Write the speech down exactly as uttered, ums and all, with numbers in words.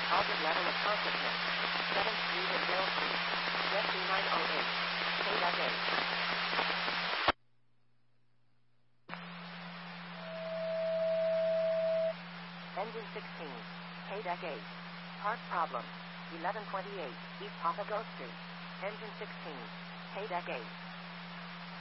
Altered level of consciousness. seventh Street and Mill Street. Jet two nine oh eight. K eight. Engine sixteen. K eight. Part problem. eleven twenty-eight. East Papago Street. Engine sixteen. K eight.